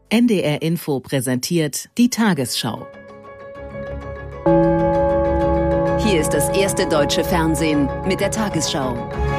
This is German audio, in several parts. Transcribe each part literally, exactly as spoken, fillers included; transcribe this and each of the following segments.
N D R Info präsentiert die Tagesschau. Hier ist das erste deutsche Fernsehen mit der Tagesschau.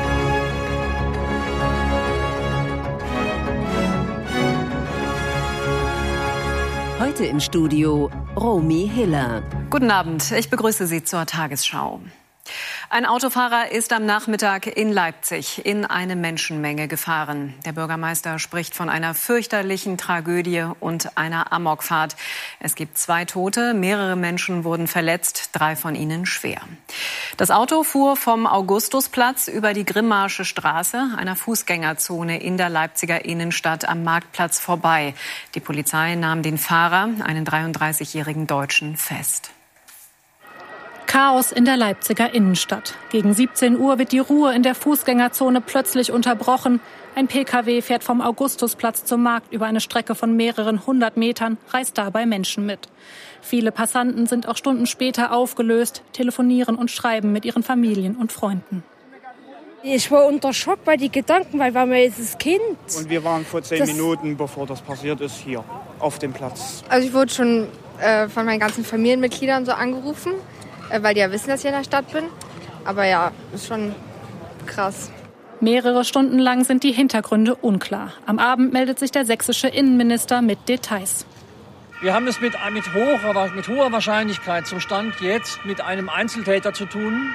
Heute im Studio Romy Hiller. Guten Abend, ich begrüße Sie zur Tagesschau. Ein Autofahrer ist am Nachmittag in Leipzig in eine Menschenmenge gefahren. Der Bürgermeister spricht von einer fürchterlichen Tragödie und einer Amokfahrt. Es gibt zwei Tote, mehrere Menschen wurden verletzt, drei von ihnen schwer. Das Auto fuhr vom Augustusplatz über die Grimmarsche Straße, einer Fußgängerzone in der Leipziger Innenstadt am Marktplatz vorbei. Die Polizei nahm den Fahrer, einen dreiunddreißigjährigen Deutschen, fest. Chaos in der Leipziger Innenstadt. Gegen siebzehn Uhr wird die Ruhe in der Fußgängerzone plötzlich unterbrochen. Ein Pkw fährt vom Augustusplatz zum Markt über eine Strecke von mehreren hundert Metern, reißt dabei Menschen mit. Viele Passanten sind auch Stunden später aufgelöst, telefonieren und schreiben mit ihren Familien und Freunden. Ich war unter Schock bei den Gedanken, weil war mir jetzt das Kind. Und wir waren vor zehn das Minuten, bevor das passiert ist, hier auf dem Platz. Also ich wurde schon äh, von meinen ganzen Familienmitgliedern so angerufen, äh, weil die ja wissen, dass ich in der Stadt bin. Aber ja, ist schon krass. Mehrere Stunden lang sind die Hintergründe unklar. Am Abend meldet sich der sächsische Innenminister mit Details. Wir haben es mit, mit, hoher, mit hoher Wahrscheinlichkeit zum Stand jetzt mit einem Einzeltäter zu tun.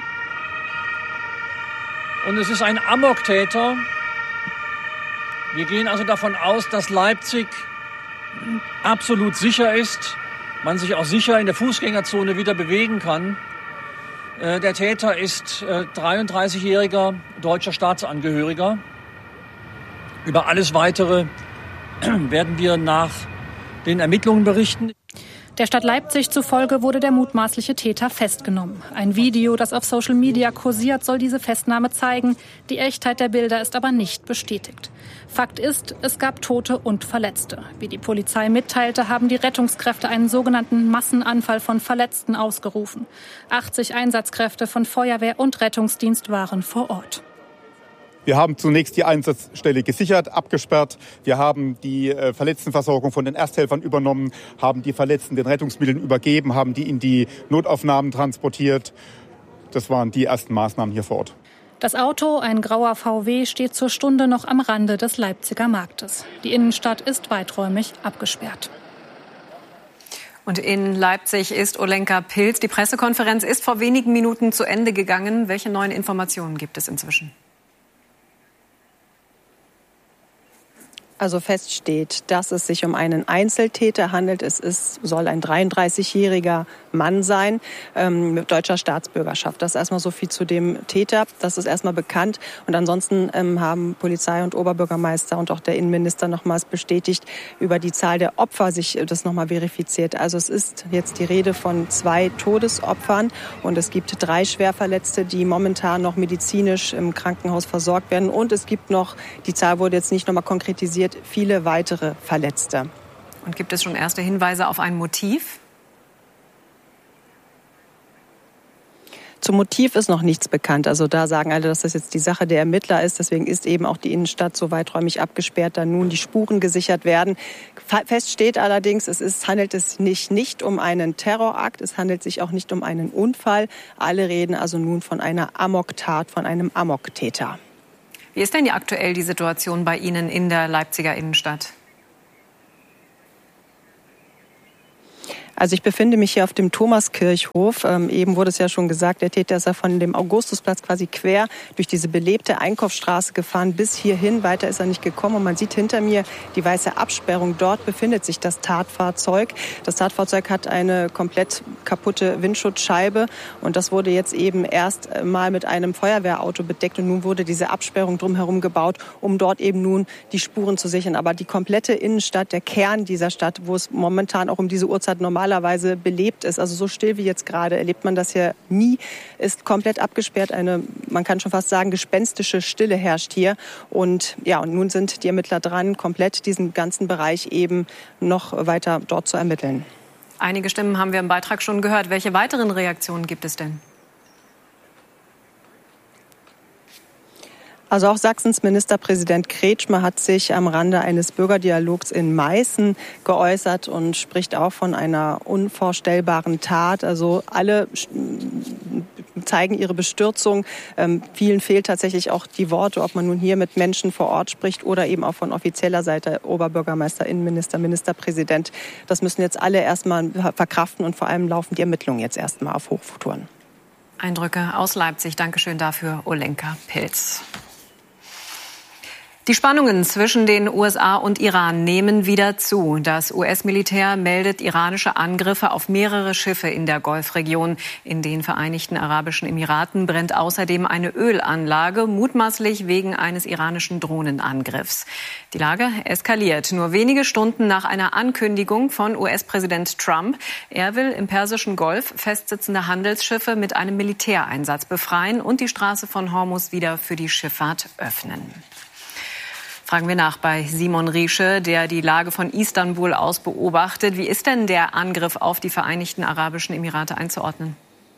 Und es ist ein Amoktäter. Wir gehen also davon aus, dass Leipzig absolut sicher ist, man sich auch sicher in der Fußgängerzone wieder bewegen kann. Der Täter ist dreiunddreißigjähriger deutscher Staatsangehöriger. Über alles Weitere werden wir nach den Ermittlungen berichten. Der Stadt Leipzig zufolge wurde der mutmaßliche Täter festgenommen. Ein Video, das auf Social Media kursiert, soll diese Festnahme zeigen. Die Echtheit der Bilder ist aber nicht bestätigt. Fakt ist, es gab Tote und Verletzte. Wie die Polizei mitteilte, haben die Rettungskräfte einen sogenannten Massenanfall von Verletzten ausgerufen. achtzig Einsatzkräfte von Feuerwehr und Rettungsdienst waren vor Ort. Wir haben zunächst die Einsatzstelle gesichert, abgesperrt. Wir haben die äh, Verletztenversorgung von den Ersthelfern übernommen, haben die Verletzten den Rettungsmitteln übergeben, haben die in die Notaufnahmen transportiert. Das waren die ersten Maßnahmen hier vor Ort. Das Auto, ein grauer V W, steht zur Stunde noch am Rande des Leipziger Marktes. Die Innenstadt ist weiträumig abgesperrt. Und in Leipzig ist Olenka Pilz. Die Pressekonferenz ist vor wenigen Minuten zu Ende gegangen. Welche neuen Informationen gibt es inzwischen? Also fest steht, dass es sich um einen Einzeltäter handelt. Es ist, soll ein dreiunddreißigjähriger Mann sein, ähm, mit deutscher Staatsbürgerschaft. Das ist erstmal so viel zu dem Täter. Das ist erstmal bekannt. Und ansonsten ähm, haben Polizei und Oberbürgermeister und auch der Innenminister nochmals bestätigt, über die Zahl der Opfer sich das nochmal verifiziert. Also es ist jetzt die Rede von zwei Todesopfern und es gibt drei Schwerverletzte, die momentan noch medizinisch im Krankenhaus versorgt werden. Und es gibt noch, die Zahl wurde jetzt nicht nochmal konkretisiert, viele weitere Verletzte. Und gibt es schon erste Hinweise auf ein Motiv? Zum Motiv ist noch nichts bekannt. Also da sagen alle, dass das jetzt die Sache der Ermittler ist. Deswegen ist eben auch die Innenstadt so weiträumig abgesperrt, da nun die Spuren gesichert werden. Fest steht allerdings, es ist, handelt es sich nicht um einen Terrorakt, es handelt sich auch nicht um einen Unfall. Alle reden also nun von einer Amoktat, von einem Amoktäter. Wie ist denn die aktuell die Situation bei Ihnen in der Leipziger Innenstadt? Also ich befinde mich hier auf dem Thomaskirchhof. Ähm, eben wurde es ja schon gesagt, der Täter ist ja von dem Augustusplatz quasi quer durch diese belebte Einkaufsstraße gefahren bis hierhin. Weiter ist er nicht gekommen und man sieht hinter mir die weiße Absperrung. Dort befindet sich das Tatfahrzeug. Das Tatfahrzeug hat eine komplett kaputte Windschutzscheibe und das wurde jetzt eben erst mal mit einem Feuerwehrauto bedeckt und nun wurde diese Absperrung drumherum gebaut, um dort eben nun die Spuren zu sichern. Aber die komplette Innenstadt, der Kern dieser Stadt, wo es momentan auch um diese Uhrzeit normalerweise belebt ist, also so still wie jetzt gerade, erlebt man das hier nie, ist komplett abgesperrt. Eine, man kann schon fast sagen, gespenstische Stille herrscht hier. Und ja, und nun sind die Ermittler dran, komplett diesen ganzen Bereich eben noch weiter dort zu ermitteln. Einige Stimmen haben wir im Beitrag schon gehört. Welche weiteren Reaktionen gibt es denn? Also auch Sachsens Ministerpräsident Kretschmer hat sich am Rande eines Bürgerdialogs in Meißen geäußert und spricht auch von einer unvorstellbaren Tat. Also alle zeigen ihre Bestürzung. Ähm, vielen fehlt tatsächlich auch die Worte, ob man nun hier mit Menschen vor Ort spricht oder eben auch von offizieller Seite Oberbürgermeister, Innenminister, Ministerpräsident. Das müssen jetzt alle erstmal verkraften und vor allem laufen die Ermittlungen jetzt erstmal auf Hochtouren. Eindrücke aus Leipzig. Dankeschön dafür, Olenka Pilz. Die Spannungen zwischen den U S A und Iran nehmen wieder zu. Das U S-Militär meldet iranische Angriffe auf mehrere Schiffe in der Golfregion. In den Vereinigten Arabischen Emiraten brennt außerdem eine Ölanlage, mutmaßlich wegen eines iranischen Drohnenangriffs. Die Lage eskaliert nur wenige Stunden nach einer Ankündigung von U S-Präsident Trump. Er will im Persischen Golf festsitzende Handelsschiffe mit einem Militäreinsatz befreien und die Straße von Hormuz wieder für die Schifffahrt öffnen. Fragen wir nach bei Simon Riesche, der die Lage von Istanbul aus beobachtet. Wie ist denn der Angriff auf die Vereinigten Arabischen Emirate einzuordnen?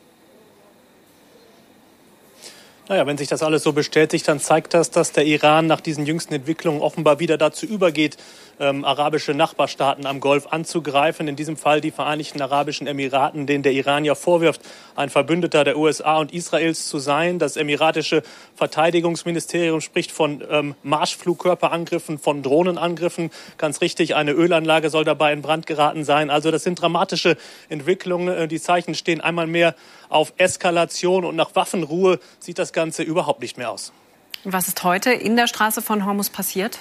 Naja, wenn sich das alles so bestätigt, dann zeigt das, dass der Iran nach diesen jüngsten Entwicklungen offenbar wieder dazu übergeht, ähm, arabische Nachbarstaaten am Golf anzugreifen. In diesem Fall die Vereinigten Arabischen Emiraten, denen der Iran ja vorwirft, ein Verbündeter der U S A und Israels zu sein. Das emiratische Verteidigungsministerium spricht von ähm, Marschflugkörperangriffen, von Drohnenangriffen. Ganz richtig, eine Ölanlage soll dabei in Brand geraten sein. Also das sind dramatische Entwicklungen. Die Zeichen stehen einmal mehr auf Eskalation und nach Waffenruhe sieht das Ganze überhaupt nicht mehr aus. Was ist heute in der Straße von Hormuz passiert?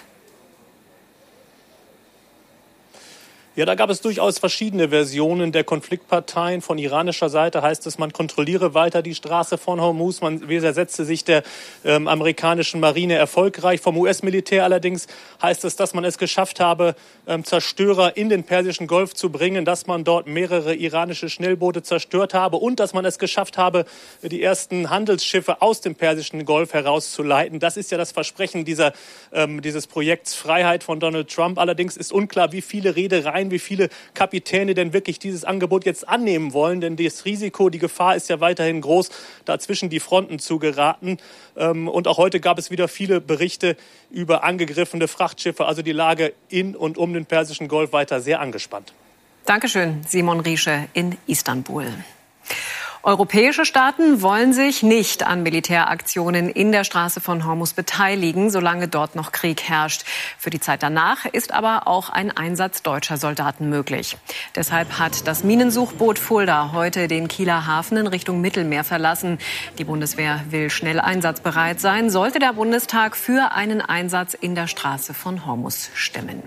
Ja, da gab es durchaus verschiedene Versionen der Konfliktparteien. Von iranischer Seite heißt es, man kontrolliere weiter die Straße von Hormuz. Man widersetzte sich der ähm, amerikanischen Marine erfolgreich. Vom U S-Militär allerdings heißt es, dass man es geschafft habe, ähm, Zerstörer in den Persischen Golf zu bringen, dass man dort mehrere iranische Schnellboote zerstört habe und dass man es geschafft habe, die ersten Handelsschiffe aus dem Persischen Golf herauszuleiten. Das ist ja das Versprechen dieser, ähm, dieses Projekts Freiheit von Donald Trump. Allerdings ist unklar, wie viele Reedereien, wie viele Kapitäne denn wirklich dieses Angebot jetzt annehmen wollen. Denn das Risiko, die Gefahr ist ja weiterhin groß, da zwischen die Fronten zu geraten. Und auch heute gab es wieder viele Berichte über angegriffene Frachtschiffe. Also die Lage in und um den Persischen Golf weiter sehr angespannt. Dankeschön, Simon Riesche in Istanbul. Europäische Staaten wollen sich nicht an Militäraktionen in der Straße von Hormuz beteiligen, solange dort noch Krieg herrscht. Für die Zeit danach ist aber auch ein Einsatz deutscher Soldaten möglich. Deshalb hat das Minensuchboot Fulda heute den Kieler Hafen in Richtung Mittelmeer verlassen. Die Bundeswehr will schnell einsatzbereit sein, sollte der Bundestag für einen Einsatz in der Straße von Hormuz stimmen.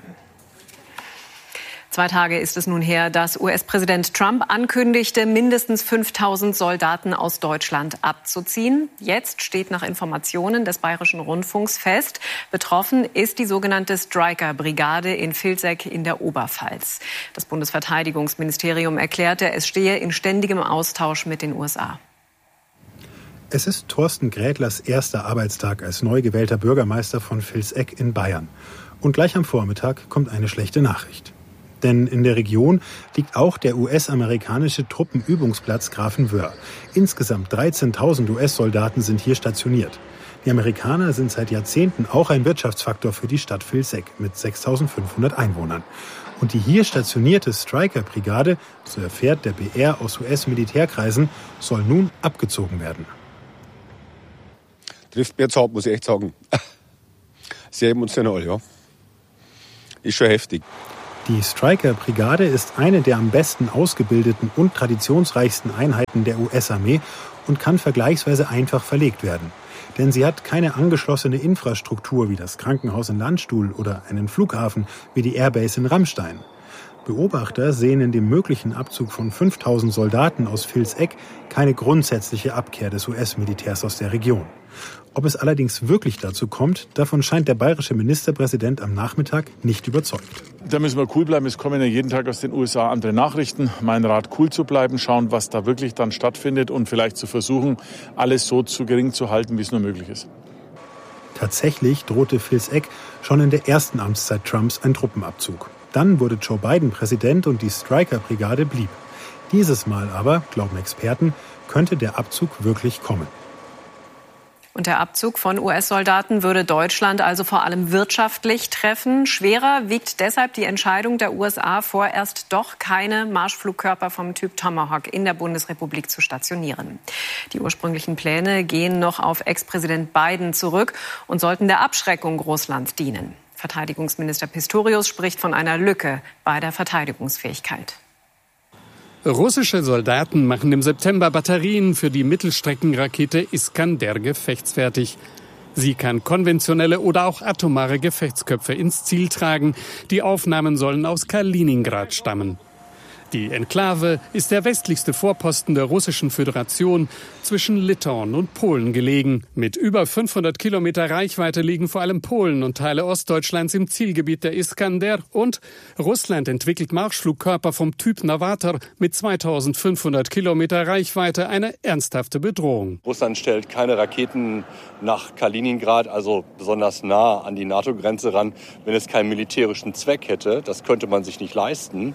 Zwei Tage ist es nun her, dass U S-Präsident Trump ankündigte, mindestens fünftausend Soldaten aus Deutschland abzuziehen. Jetzt steht nach Informationen des Bayerischen Rundfunks fest, betroffen ist die sogenannte Stryker-Brigade in Vilseck in der Oberpfalz. Das Bundesverteidigungsministerium erklärte, es stehe in ständigem Austausch mit den U S A. Es ist Thorsten Grädlers erster Arbeitstag als neu gewählter Bürgermeister von Vilseck in Bayern. Und gleich am Vormittag kommt eine schlechte Nachricht. Denn in der Region liegt auch der U S-amerikanische Truppenübungsplatz Grafenwöhr. Insgesamt dreizehntausend U S-Soldaten sind hier stationiert. Die Amerikaner sind seit Jahrzehnten auch ein Wirtschaftsfaktor für die Stadt Vilseck mit sechstausendfünfhundert Einwohnern. Und die hier stationierte Stryker-Brigade, so erfährt der B R aus U S-Militärkreisen, soll nun abgezogen werden. Trifft mir jetzt hart, muss ich echt sagen. Sehr emotional, ja. Ist schon heftig. Die Stryker-Brigade ist eine der am besten ausgebildeten und traditionsreichsten Einheiten der U S-Armee und kann vergleichsweise einfach verlegt werden. Denn sie hat keine angeschlossene Infrastruktur wie das Krankenhaus in Landstuhl oder einen Flughafen wie die Airbase in Ramstein. Beobachter sehen in dem möglichen Abzug von fünftausend Soldaten aus Vilseck keine grundsätzliche Abkehr des U S-Militärs aus der Region. Ob es allerdings wirklich dazu kommt, davon scheint der bayerische Ministerpräsident am Nachmittag nicht überzeugt. Da müssen wir cool bleiben. Es kommen ja jeden Tag aus den U S A andere Nachrichten. Mein Rat, cool zu bleiben, schauen, was da wirklich dann stattfindet und vielleicht zu versuchen, alles so zu gering zu halten, wie es nur möglich ist. Tatsächlich drohte Vilseck schon in der ersten Amtszeit Trumps ein Truppenabzug. Dann wurde Joe Biden Präsident und die Stryker-Brigade blieb. Dieses Mal aber, glauben Experten, könnte der Abzug wirklich kommen. Und der Abzug von U S-Soldaten würde Deutschland also vor allem wirtschaftlich treffen. Schwerer wiegt deshalb die Entscheidung der U S A, vorerst doch keine Marschflugkörper vom Typ Tomahawk in der Bundesrepublik zu stationieren. Die ursprünglichen Pläne gehen noch auf Ex-Präsident Biden zurück und sollten der Abschreckung Russlands dienen. Verteidigungsminister Pistorius spricht von einer Lücke bei der Verteidigungsfähigkeit. Russische Soldaten machen im September Batterien für die Mittelstreckenrakete Iskander gefechtsfertig. Sie kann konventionelle oder auch atomare Gefechtsköpfe ins Ziel tragen. Die Aufnahmen sollen aus Kaliningrad stammen. Die Enklave ist der westlichste Vorposten der Russischen Föderation zwischen Litauen und Polen gelegen. Mit über fünfhundert Kilometer Reichweite liegen vor allem Polen und Teile Ostdeutschlands im Zielgebiet der Iskander. Und Russland entwickelt Marschflugkörper vom Typ Navator mit zweitausendfünfhundert Kilometer Reichweite, eine ernsthafte Bedrohung. Russland stellt keine Raketen nach Kaliningrad, also besonders nah an die NATO-Grenze ran, wenn es keinen militärischen Zweck hätte. Das könnte man sich nicht leisten.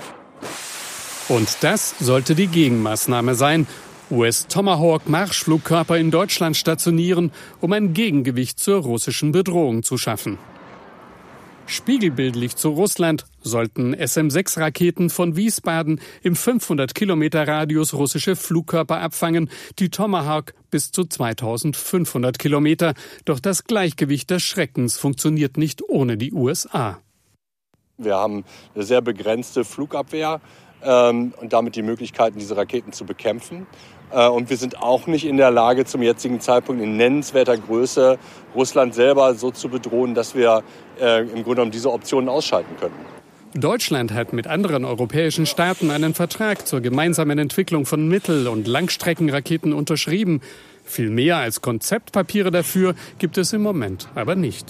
Und das sollte die Gegenmaßnahme sein. U S-Tomahawk-Marschflugkörper in Deutschland stationieren, um ein Gegengewicht zur russischen Bedrohung zu schaffen. Spiegelbildlich zu Russland sollten S M sechs Raketen von Wiesbaden im fünfhundert Kilometer Radius russische Flugkörper abfangen, die Tomahawk bis zu zweitausendfünfhundert Kilometer. Doch das Gleichgewicht des Schreckens funktioniert nicht ohne die U S A. Wir haben eine sehr begrenzte Flugabwehr ähm, und damit die Möglichkeiten, diese Raketen zu bekämpfen. Äh, und wir sind auch nicht in der Lage, zum jetzigen Zeitpunkt in nennenswerter Größe Russland selber so zu bedrohen, dass wir äh, im Grunde genommen diese Optionen ausschalten könnten. Deutschland hat mit anderen europäischen Staaten einen Vertrag zur gemeinsamen Entwicklung von Mittel- und Langstreckenraketen unterschrieben. Viel mehr als Konzeptpapiere dafür gibt es im Moment aber nicht.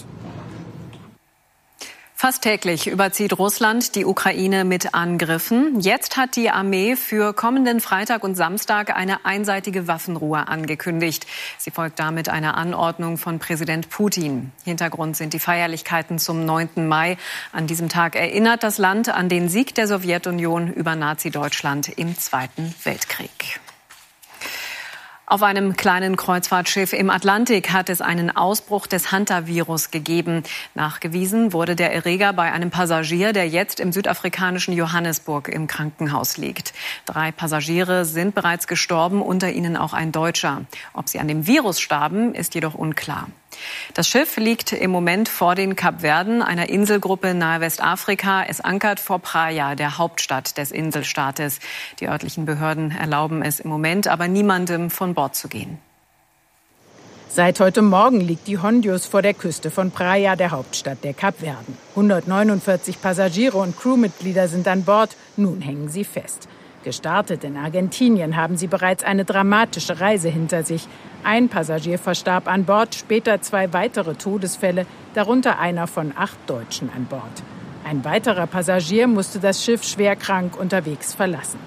Fast täglich überzieht Russland die Ukraine mit Angriffen. Jetzt hat die Armee für kommenden Freitag und Samstag eine einseitige Waffenruhe angekündigt. Sie folgt damit einer Anordnung von Präsident Putin. Hintergrund sind die Feierlichkeiten zum neunten Mai. An diesem Tag erinnert das Land an den Sieg der Sowjetunion über Nazi-Deutschland im Zweiten Weltkrieg. Auf einem kleinen Kreuzfahrtschiff im Atlantik hat es einen Ausbruch des Hantavirus gegeben. Nachgewiesen wurde der Erreger bei einem Passagier, der jetzt im südafrikanischen Johannesburg im Krankenhaus liegt. Drei Passagiere sind bereits gestorben, unter ihnen auch ein Deutscher. Ob sie an dem Virus starben, ist jedoch unklar. Das Schiff liegt im Moment vor den Kapverden, einer Inselgruppe nahe Westafrika. Es ankert vor Praia, der Hauptstadt des Inselstaates. Die örtlichen Behörden erlauben es im Moment aber niemandem, von Bord zu gehen. Seit heute Morgen liegt die Hondius vor der Küste von Praia, der Hauptstadt der Kapverden. hundertneunundvierzig Passagiere und Crewmitglieder sind an Bord. Nun hängen sie fest. Gestartet in Argentinien haben sie bereits eine dramatische Reise hinter sich. Ein Passagier verstarb an Bord, später zwei weitere Todesfälle, darunter einer von acht Deutschen an Bord. Ein weiterer Passagier musste das Schiff schwer krank unterwegs verlassen.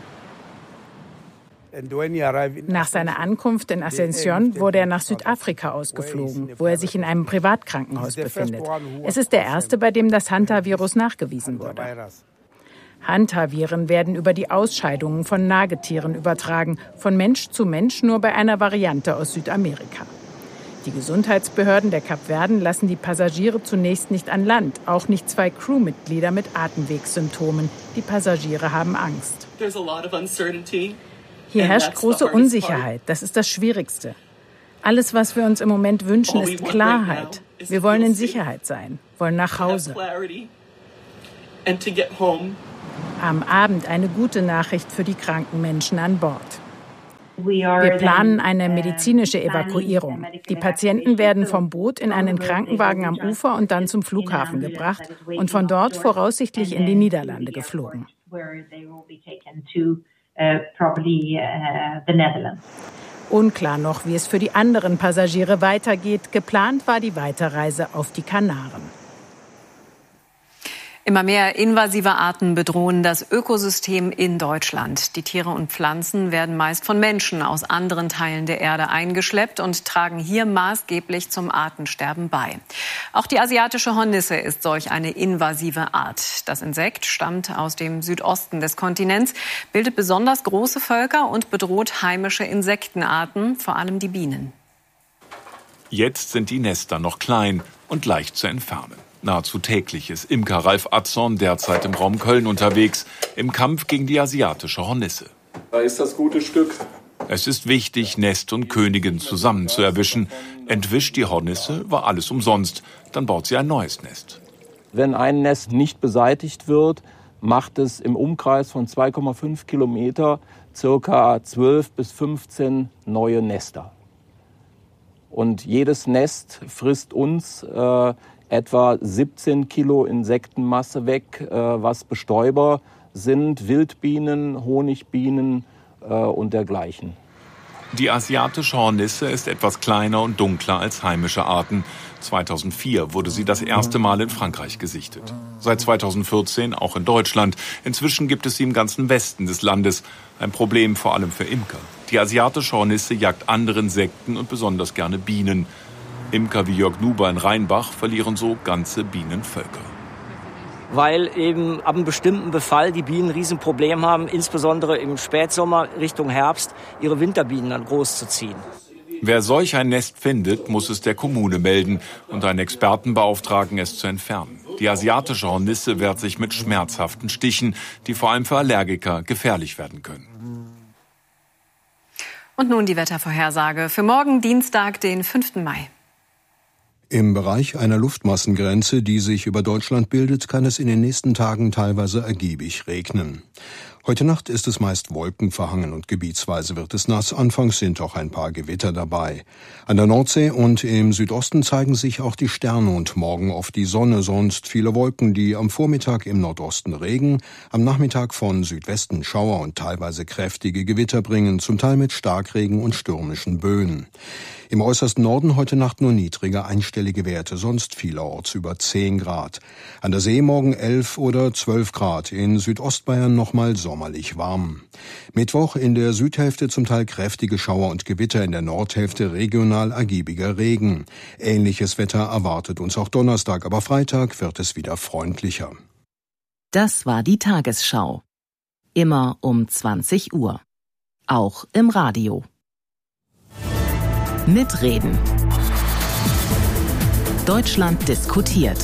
Nach seiner Ankunft in Asunción wurde er nach Südafrika ausgeflogen, wo er sich in einem Privatkrankenhaus befindet. Es ist der erste, bei dem das Hantavirus nachgewiesen wurde. Hantaviren werden über die Ausscheidungen von Nagetieren übertragen, von Mensch zu Mensch nur bei einer Variante aus Südamerika. Die Gesundheitsbehörden der Kapverden lassen die Passagiere zunächst nicht an Land, auch nicht zwei Crewmitglieder mit Atemwegssymptomen. Die Passagiere haben Angst. Hier herrscht große Unsicherheit, das ist das Schwierigste. Alles, was wir uns im Moment wünschen, ist Klarheit. Wir wollen in Sicherheit sein, wollen nach Hause. Am Abend eine gute Nachricht für die kranken Menschen an Bord. Wir planen eine medizinische Evakuierung. Die Patienten werden vom Boot in einen Krankenwagen am Ufer und dann zum Flughafen gebracht und von dort voraussichtlich in die Niederlande geflogen. Unklar noch, wie es für die anderen Passagiere weitergeht. Geplant war die Weiterreise auf die Kanaren. Immer mehr invasive Arten bedrohen das Ökosystem in Deutschland. Die Tiere und Pflanzen werden meist von Menschen aus anderen Teilen der Erde eingeschleppt und tragen hier maßgeblich zum Artensterben bei. Auch die asiatische Hornisse ist solch eine invasive Art. Das Insekt stammt aus dem Südosten des Kontinents, bildet besonders große Völker und bedroht heimische Insektenarten, vor allem die Bienen. Jetzt sind die Nester noch klein und leicht zu entfernen. Nahezu täglich ist Imker Ralf Atzorn derzeit im Raum Köln unterwegs, im Kampf gegen die asiatische Hornisse. Da ist das gute Stück. Es ist wichtig, Nest und Königin zusammen zu erwischen. Entwischt die Hornisse, war alles umsonst. Dann baut sie ein neues Nest. Wenn ein Nest nicht beseitigt wird, macht es im Umkreis von zwei Komma fünf Kilometer circa zwölf bis fünfzehn neue Nester. Und jedes Nest frisst uns äh, etwa siebzehn Kilo Insektenmasse weg, äh, was Bestäuber sind, Wildbienen, Honigbienen äh, und dergleichen. Die asiatische Hornisse ist etwas kleiner und dunkler als heimische Arten. zweitausendvier wurde sie das erste Mal in Frankreich gesichtet. Seit zweitausendvierzehn auch in Deutschland. Inzwischen gibt es sie im ganzen Westen des Landes. Ein Problem vor allem für Imker. Die asiatische Hornisse jagt andere Insekten und besonders gerne Bienen. Imker wie Jörg Nuber in Rheinbach verlieren so ganze Bienenvölker. Weil eben ab einem bestimmten Befall die Bienen ein Riesenproblem haben, insbesondere im Spätsommer Richtung Herbst, ihre Winterbienen dann großzuziehen. Wer solch ein Nest findet, muss es der Kommune melden und einen Experten beauftragen, es zu entfernen. Die asiatische Hornisse wehrt sich mit schmerzhaften Stichen, die vor allem für Allergiker gefährlich werden können. Und nun die Wettervorhersage für morgen Dienstag, den fünften Mai. Im Bereich einer Luftmassengrenze, die sich über Deutschland bildet, kann es in den nächsten Tagen teilweise ergiebig regnen. Heute Nacht ist es meist wolkenverhangen und gebietsweise wird es nass. Anfangs sind auch ein paar Gewitter dabei. An der Nordsee und im Südosten zeigen sich auch die Sterne und morgen oft die Sonne, sonst viele Wolken, die am Vormittag im Nordosten Regen, am Nachmittag von Südwesten Schauer und teilweise kräftige Gewitter bringen, zum Teil mit Starkregen und stürmischen Böen. Im äußersten Norden heute Nacht nur niedrige einstellige Werte, sonst vielerorts über zehn Grad. An der See morgen elf oder zwölf Grad, in Südostbayern nochmal sommerlich warm. Mittwoch in der Südhälfte zum Teil kräftige Schauer und Gewitter, in der Nordhälfte regional ergiebiger Regen. Ähnliches Wetter erwartet uns auch Donnerstag, aber Freitag wird es wieder freundlicher. Das war die Tagesschau. Immer um zwanzig Uhr. Auch im Radio. Mitreden. Deutschland diskutiert.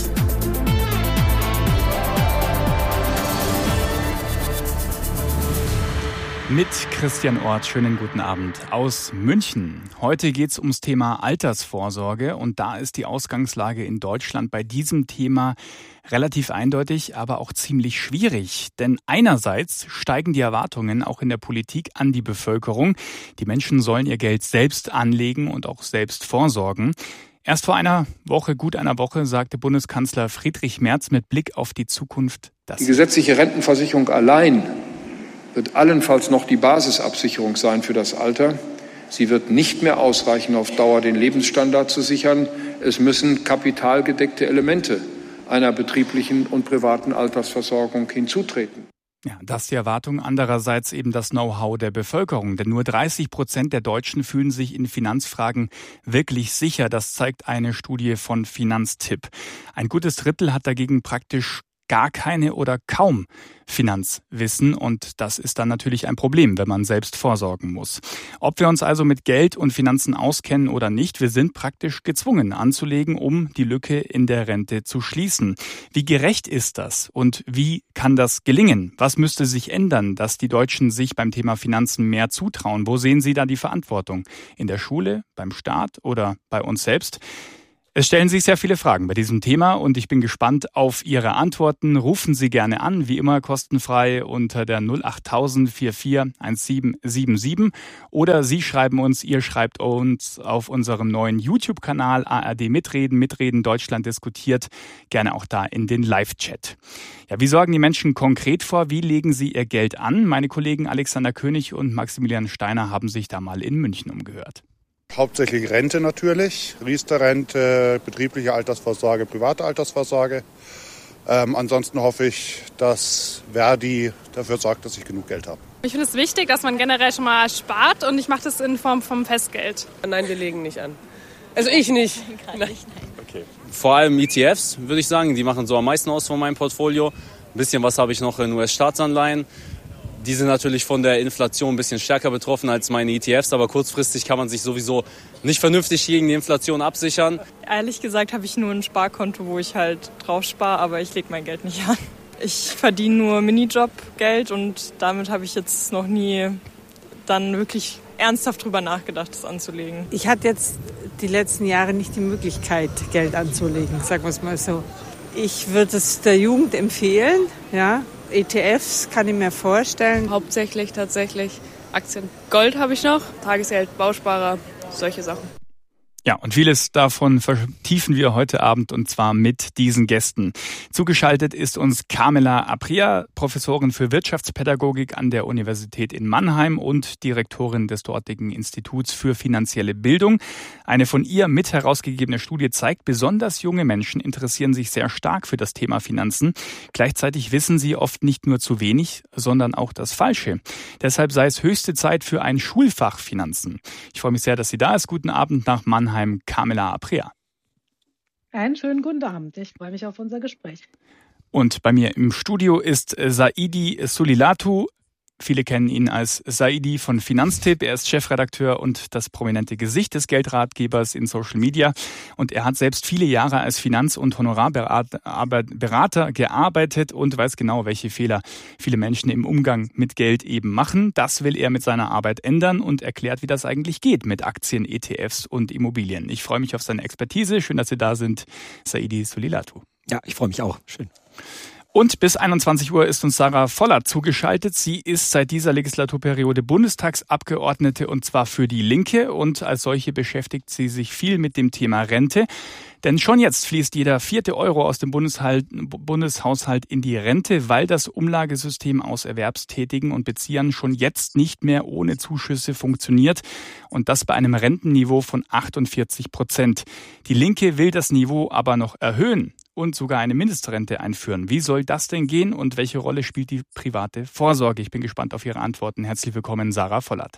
Mit Christian Orth, schönen guten Abend aus München. Heute geht es ums Thema Altersvorsorge und da ist die Ausgangslage in Deutschland bei diesem Thema relativ eindeutig, aber auch ziemlich schwierig. Denn einerseits steigen die Erwartungen auch in der Politik an die Bevölkerung. Die Menschen sollen ihr Geld selbst anlegen und auch selbst vorsorgen. Erst vor einer Woche, gut einer Woche, sagte Bundeskanzler Friedrich Merz mit Blick auf die Zukunft das. Die gesetzliche Rentenversicherung allein wird allenfalls noch die Basisabsicherung sein für das Alter. Sie wird nicht mehr ausreichen, auf Dauer den Lebensstandard zu sichern. Es müssen kapitalgedeckte Elemente einer betrieblichen und privaten Altersversorgung hinzutreten. Ja, das ist die Erwartung. Andererseits eben das Know-how der Bevölkerung. Denn nur dreißig Prozent der Deutschen fühlen sich in Finanzfragen wirklich sicher. Das zeigt eine Studie von Finanztipp. Ein gutes Drittel hat dagegen praktisch gar keine oder kaum Finanzwissen und das ist dann natürlich ein Problem, wenn man selbst vorsorgen muss. Ob wir uns also mit Geld und Finanzen auskennen oder nicht, wir sind praktisch gezwungen anzulegen, um die Lücke in der Rente zu schließen. Wie gerecht ist das und wie kann das gelingen? Was müsste sich ändern, dass die Deutschen sich beim Thema Finanzen mehr zutrauen? Wo sehen Sie da die Verantwortung? In der Schule, beim Staat oder bei uns selbst? Es stellen sich sehr viele Fragen bei diesem Thema und ich bin gespannt auf Ihre Antworten. Rufen Sie gerne an, wie immer kostenfrei unter der null acht null null vier vier eins sieben sieben sieben oder Sie schreiben uns, ihr schreibt uns auf unserem neuen YouTube-Kanal A R D Mitreden, Mitreden Deutschland diskutiert, gerne auch da in den Live-Chat. Ja, wie sorgen die Menschen konkret vor? Wie legen sie ihr Geld an? Meine Kollegen Alexander König und Maximilian Steiner haben sich da mal in München umgehört. Hauptsächlich Rente natürlich, Riester-Rente, betriebliche Altersvorsorge, private Altersvorsorge. Ähm, ansonsten hoffe ich, dass Verdi dafür sorgt, dass ich genug Geld habe. Ich finde es wichtig, dass man generell schon mal spart und ich mache das in Form vom Festgeld. Nein, wir legen nicht an. Also ich nicht. Nein. Okay. Vor allem E T Fs, würde ich sagen, die machen so am meisten aus von meinem Portfolio. Ein bisschen was habe ich noch in U S-Staatsanleihen. Die sind natürlich von der Inflation ein bisschen stärker betroffen als meine E T Fs, aber kurzfristig kann man sich sowieso nicht vernünftig gegen die Inflation absichern. Ehrlich gesagt habe ich nur ein Sparkonto, wo ich halt drauf spare, aber ich lege mein Geld nicht an. Ich verdiene nur Minijob-Geld und damit habe ich jetzt noch nie dann wirklich ernsthaft drüber nachgedacht, das anzulegen. Ich hatte jetzt die letzten Jahre nicht die Möglichkeit, Geld anzulegen, sagen wir es mal so. Ich würde es der Jugend empfehlen, ja. E T Fs kann ich mir vorstellen. Hauptsächlich tatsächlich Aktien. Gold habe ich noch, Tagesgeld, Bausparer, solche Sachen. Ja, und vieles davon vertiefen wir heute Abend und zwar mit diesen Gästen. Zugeschaltet ist uns Carmela Aprea, Professorin für Wirtschaftspädagogik an der Universität in Mannheim und Direktorin des dortigen Instituts für finanzielle Bildung. Eine von ihr mit herausgegebene Studie zeigt, besonders junge Menschen interessieren sich sehr stark für das Thema Finanzen. Gleichzeitig wissen sie oft nicht nur zu wenig, sondern auch das Falsche. Deshalb sei es höchste Zeit für ein Schulfach Finanzen. Ich freue mich sehr, dass sie da ist. Guten Abend nach Mannheim. Carmela Aprea. Einen schönen guten Abend. Ich freue mich auf unser Gespräch. Und bei mir im Studio ist Saidi Sulilatu. Viele kennen ihn als Saidi von Finanztipp. Er ist Chefredakteur und das prominente Gesicht des Geldratgebers in Social Media. Und er hat selbst viele Jahre als Finanz- und Honorarberater gearbeitet und weiß genau, welche Fehler viele Menschen im Umgang mit Geld eben machen. Das will er mit seiner Arbeit ändern und erklärt, wie das eigentlich geht mit Aktien, E T Fs und Immobilien. Ich freue mich auf seine Expertise. Schön, dass Sie da sind, Saidi Sulilatu. Ja, ich freue mich auch. Schön. Und bis einundzwanzig Uhr ist uns Sarah Vollert zugeschaltet. Sie ist seit dieser Legislaturperiode Bundestagsabgeordnete und zwar für die Linke. Und als solche beschäftigt sie sich viel mit dem Thema Rente. Denn schon jetzt fließt jeder vierte Euro aus dem Bundeshaushalt in die Rente, weil das Umlagesystem aus Erwerbstätigen und Beziehern schon jetzt nicht mehr ohne Zuschüsse funktioniert. Und das bei einem Rentenniveau von achtundvierzig Prozent. Die Linke will das Niveau aber noch erhöhen und sogar eine Mindestrente einführen. Wie soll das denn gehen und welche Rolle spielt die private Vorsorge? Ich bin gespannt auf Ihre Antworten. Herzlich willkommen, Sarah Vollert.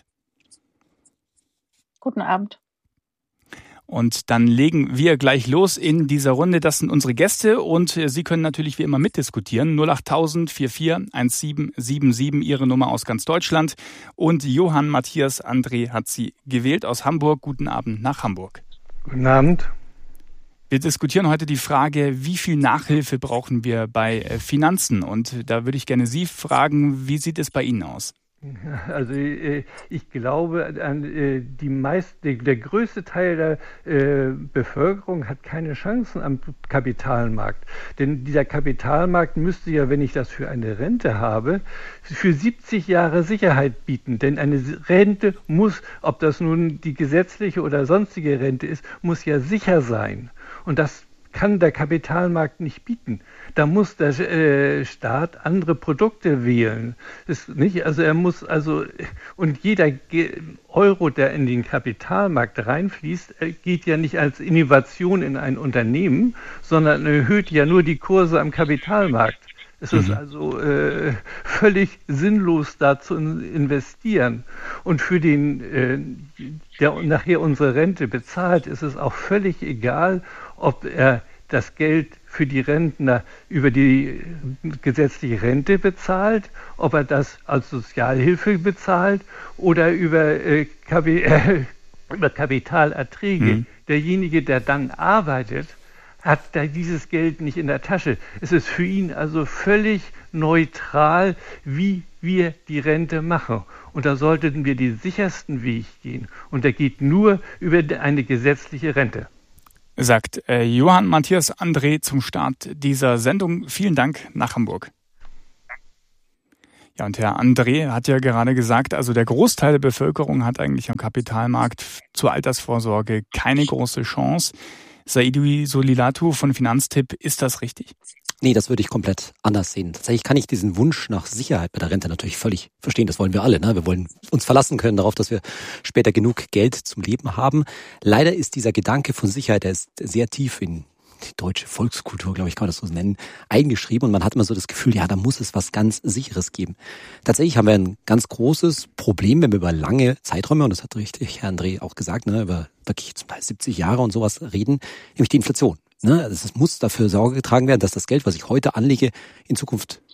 Guten Abend. Und dann legen wir gleich los in dieser Runde. Das sind unsere Gäste und Sie können natürlich wie immer mitdiskutieren. null acht tausend vierundvierzig eins sieben sieben sieben, Ihre Nummer aus ganz Deutschland. Und Johann Matthias André hat Sie gewählt aus Hamburg. Guten Abend nach Hamburg. Guten Abend. Wir diskutieren heute die Frage, wie viel Nachhilfe brauchen wir bei Finanzen? Und da würde ich gerne Sie fragen, wie sieht es bei Ihnen aus? Also ich glaube, die meist, der größte Teil der Bevölkerung hat keine Chancen am Kapitalmarkt. Denn dieser Kapitalmarkt müsste ja, wenn ich das für eine Rente habe, für siebzig Jahre Sicherheit bieten. Denn eine Rente muss, ob das nun die gesetzliche oder sonstige Rente ist, muss ja sicher sein. Und das kann der Kapitalmarkt nicht bieten. Da muss der äh, Staat andere Produkte wählen. Das nicht, also er muss also und jeder Euro, der in den Kapitalmarkt reinfließt, geht ja nicht als Innovation in ein Unternehmen, sondern erhöht ja nur die Kurse am Kapitalmarkt. Es ist also äh, völlig sinnlos, da zu investieren. Und für den, äh, der nachher unsere Rente bezahlt, ist es auch völlig egal, ob er das Geld für die Rentner über die gesetzliche Rente bezahlt, ob er das als Sozialhilfe bezahlt oder über, äh, Kapi- äh, über Kapitalerträge. Mhm. Derjenige, der dann arbeitet, hat da dieses Geld nicht in der Tasche. Es ist für ihn also völlig neutral, wie wir die Rente machen. Und da sollten wir den sichersten Weg gehen. Und der geht nur über eine gesetzliche Rente. Sagt äh, Johann Matthias André zum Start dieser Sendung. Vielen Dank nach Hamburg. Ja, und Herr André hat ja gerade gesagt, also der Großteil der Bevölkerung hat eigentlich am Kapitalmarkt zur Altersvorsorge keine große Chance. Saidi Sulilatu von Finanztipp, ist das richtig? Nee, das würde ich komplett anders sehen. Tatsächlich kann ich diesen Wunsch nach Sicherheit bei der Rente natürlich völlig verstehen. Das wollen wir alle. Ne? Wir wollen uns verlassen können darauf, dass wir später genug Geld zum Leben haben. Leider ist dieser Gedanke von Sicherheit, der ist sehr tief in die deutsche Volkskultur, glaube ich, kann man das so nennen, eingeschrieben. Und man hat immer so das Gefühl, ja, da muss es was ganz Sicheres geben. Tatsächlich haben wir ein ganz großes Problem, wenn wir über lange Zeiträume, und das hat richtig Herr André auch gesagt, ne, über wirklich zum Teil siebzig Jahre und sowas reden, nämlich die Inflation. Ne, also es muss dafür Sorge getragen werden, dass das Geld, was ich heute anlege, in Zukunft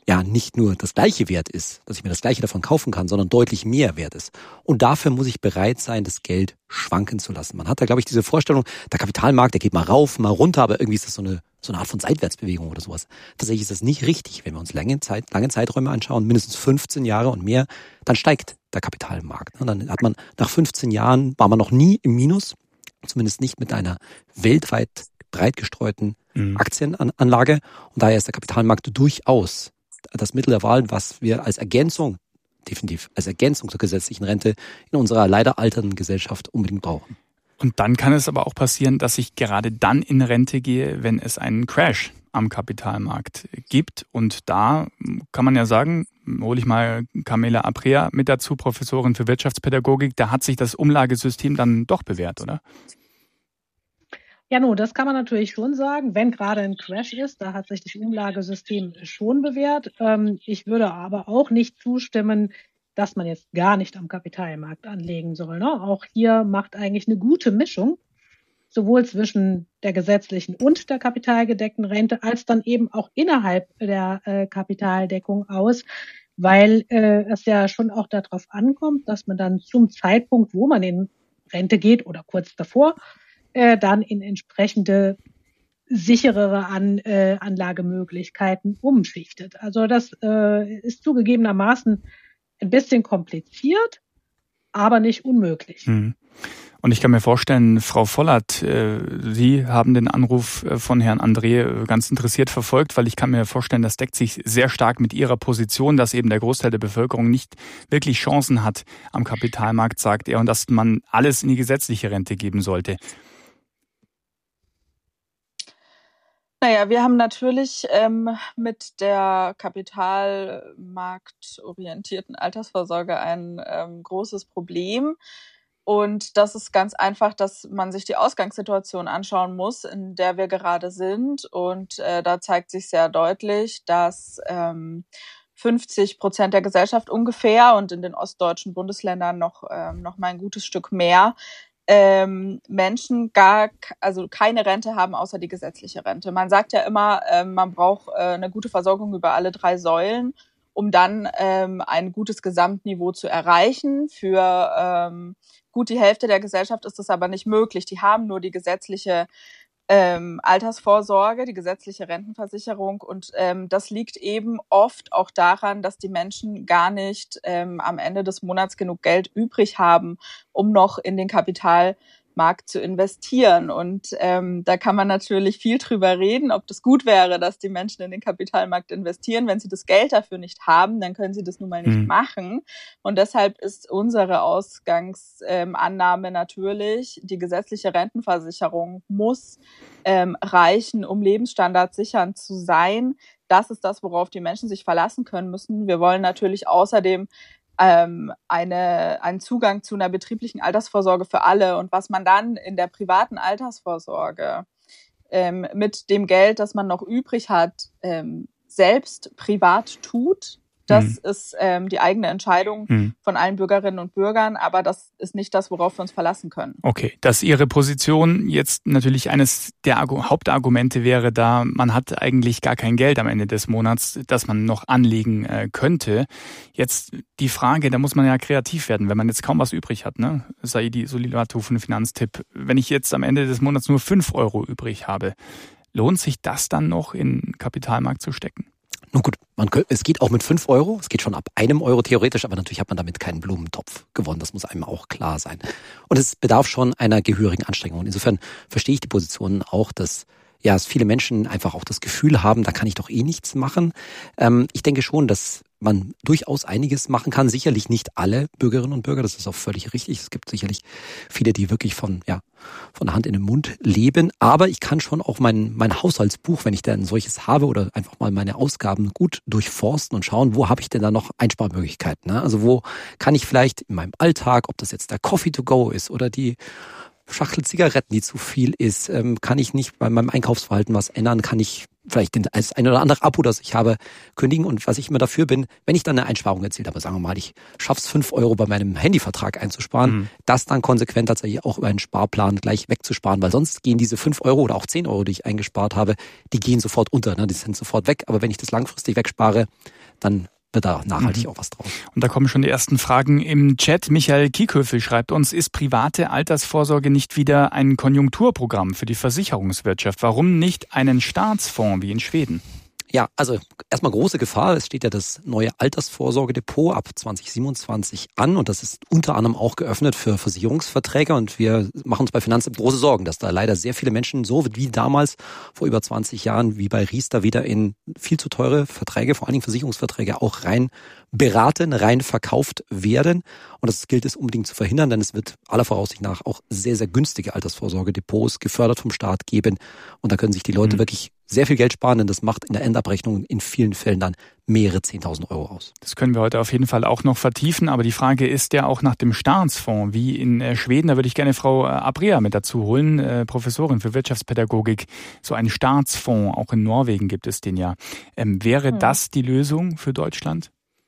ja nicht nur das gleiche wert ist, dass ich mir das gleiche davon kaufen kann, sondern deutlich mehr wert ist. Und dafür muss ich bereit sein, das Geld schwanken zu lassen. Man hat da, glaube ich, diese Vorstellung, der Kapitalmarkt, der geht mal rauf, mal runter, aber irgendwie ist das so eine so eine Art von Seitwärtsbewegung oder sowas. Tatsächlich ist das nicht richtig. Wenn wir uns lange Zeit, lange Zeiträume anschauen, mindestens fünfzehn Jahre und mehr, dann steigt der Kapitalmarkt. Und dann hat man nach fünfzehn Jahren, war man noch nie im Minus, zumindest nicht mit einer weltweit breit gestreuten mhm. Aktienanlage. Und daher ist der Kapitalmarkt durchaus das Mittel der Wahl, was wir als Ergänzung, definitiv als Ergänzung zur gesetzlichen Rente in unserer leider alternden Gesellschaft unbedingt brauchen. Und dann kann es aber auch passieren, dass ich gerade dann in Rente gehe, wenn es einen Crash am Kapitalmarkt gibt. Und da kann man ja sagen, hole ich mal Carmela Aprea mit dazu, Professorin für Wirtschaftspädagogik, da hat sich das Umlagesystem dann doch bewährt, oder? Ja, nun, das kann man natürlich schon sagen, wenn gerade ein Crash ist, da hat sich das Umlagesystem schon bewährt. Ähm, ich würde aber auch nicht zustimmen, dass man jetzt gar nicht am Kapitalmarkt anlegen soll. Ne? Auch hier macht eigentlich eine gute Mischung, sowohl zwischen der gesetzlichen und der kapitalgedeckten Rente, als dann eben auch innerhalb der äh, Kapitaldeckung aus, weil äh, es ja schon auch darauf ankommt, dass man dann zum Zeitpunkt, wo man in Rente geht oder kurz davor, äh, dann in entsprechende sicherere An, äh, Anlagemöglichkeiten umschichtet. Also das äh, ist zugegebenermaßen ein bisschen kompliziert, aber nicht unmöglich. Hm. Und ich kann mir vorstellen, Frau Vollert, äh, Sie haben den Anruf von Herrn André ganz interessiert verfolgt, weil ich kann mir vorstellen, das deckt sich sehr stark mit Ihrer Position, dass eben der Großteil der Bevölkerung nicht wirklich Chancen hat am Kapitalmarkt, sagt er, und dass man alles in die gesetzliche Rente geben sollte. Naja, wir haben natürlich ähm, mit der kapitalmarktorientierten Altersvorsorge ein ähm, großes Problem. Und das ist ganz einfach, dass man sich die Ausgangssituation anschauen muss, in der wir gerade sind. Und äh, da zeigt sich sehr deutlich, dass ähm, fünfzig Prozent der Gesellschaft ungefähr und in den ostdeutschen Bundesländern noch, ähm, noch mal ein gutes Stück mehr Ähm, Menschen gar, also keine Rente haben außer die gesetzliche Rente. Man sagt ja immer, ähm, man braucht äh, eine gute Versorgung über alle drei Säulen, um dann ähm, ein gutes Gesamtniveau zu erreichen. Für ähm, gut die Hälfte der Gesellschaft ist das aber nicht möglich. Die haben nur die gesetzliche ähm, Altersvorsorge, die gesetzliche Rentenversicherung, und ähm, das liegt eben oft auch daran, dass die Menschen gar nicht ähm, am Ende des Monats genug Geld übrig haben, um noch in den Kapitalmarkt zu investieren. Und ähm, da kann man natürlich viel drüber reden, ob das gut wäre, dass die Menschen in den Kapitalmarkt investieren. Wenn sie das Geld dafür nicht haben, dann können sie das nun mal nicht mhm. machen. Und deshalb ist unsere Ausgangsannahme ähm, natürlich, die gesetzliche Rentenversicherung muss ähm, reichen, um lebensstandardsichernd zu sein. Das ist das, worauf die Menschen sich verlassen können müssen. Wir wollen natürlich außerdem ähm, eine, einen Zugang zu einer betrieblichen Altersvorsorge für alle. Und was man dann in der privaten Altersvorsorge ähm, mit dem Geld, das man noch übrig hat, ähm, selbst privat tut, das mhm. ist ähm, die eigene Entscheidung mhm. von allen Bürgerinnen und Bürgern, aber das ist nicht das, worauf wir uns verlassen können. Okay, dass Ihre Position jetzt natürlich eines der Argu- Hauptargumente wäre, da man hat eigentlich gar kein Geld am Ende des Monats, das man noch anlegen äh, könnte. Jetzt die Frage, da muss man ja kreativ werden, wenn man jetzt kaum was übrig hat, ne? Saidi Solilato von Finanztipp. Wenn ich jetzt am Ende des Monats nur fünf Euro übrig habe, lohnt sich das dann noch in den Kapitalmarkt zu stecken? Nun gut, man könnte, es geht auch mit fünf Euro, es geht schon ab einem Euro theoretisch, aber natürlich hat man damit keinen Blumentopf gewonnen, das muss einem auch klar sein. Und es bedarf schon einer gehörigen Anstrengung. Und insofern verstehe ich die Positionen auch, dass ja, dass viele Menschen einfach auch das Gefühl haben, da kann ich doch eh nichts machen. Ähm, ich denke schon, dass man durchaus einiges machen kann. Sicherlich nicht alle Bürgerinnen und Bürger, das ist auch völlig richtig. Es gibt sicherlich viele, die wirklich von ja von der Hand in den Mund leben. Aber ich kann schon auch mein mein Haushaltsbuch, wenn ich denn ein solches habe, oder einfach mal meine Ausgaben gut durchforsten und schauen, wo habe ich denn da noch Einsparmöglichkeiten. Ne? Also wo kann ich vielleicht in meinem Alltag, ob das jetzt der Coffee to go ist oder die Schachtel Zigaretten, die zu viel ist? Ähm, kann ich nicht bei meinem Einkaufsverhalten was ändern? Kann ich vielleicht den, das ein oder andere Abo, das ich habe, kündigen? Und was ich immer dafür bin, wenn ich dann eine Einsparung erzielt habe, sagen wir mal, ich schaff's fünf Euro bei meinem Handyvertrag einzusparen, mhm. das dann konsequent tatsächlich auch über einen Sparplan gleich wegzusparen, weil sonst gehen diese fünf Euro oder auch zehn Euro, die ich eingespart habe, die gehen sofort unter, ne? Die sind sofort weg. Aber wenn ich das langfristig wegspare, dann wird da nachhaltig mhm. auch was draus. Und da kommen schon die ersten Fragen im Chat. Michael Kiekhöfel schreibt uns, ist private Altersvorsorge nicht wieder ein Konjunkturprogramm für die Versicherungswirtschaft? Warum nicht einen Staatsfonds wie in Schweden? Ja, also erstmal große Gefahr. Es steht ja das neue Altersvorsorgedepot ab zwanzig siebenundzwanzig an und das ist unter anderem auch geöffnet für Versicherungsverträge und wir machen uns bei Finanzamt große Sorgen, dass da leider sehr viele Menschen so wie damals vor über zwanzig Jahren wie bei Riester wieder in viel zu teure Verträge, vor allen Dingen Versicherungsverträge auch rein beraten, rein verkauft werden und das gilt es unbedingt zu verhindern, denn es wird aller Voraussicht nach auch sehr, sehr günstige Altersvorsorgedepots gefördert vom Staat geben und da können sich die Leute mhm. wirklich sehr viel Geld sparen, denn das macht in der Endabrechnung in vielen Fällen dann mehrere zehntausend Euro aus. Das können wir heute auf jeden Fall auch noch vertiefen, aber die Frage ist ja auch nach dem Staatsfonds, wie in Schweden. Da würde ich gerne Frau Abrea mit dazu holen, äh, Professorin für Wirtschaftspädagogik. So einen Staatsfonds, auch in Norwegen gibt es den ja. Ähm, wäre hm. das die Lösung für Deutschland?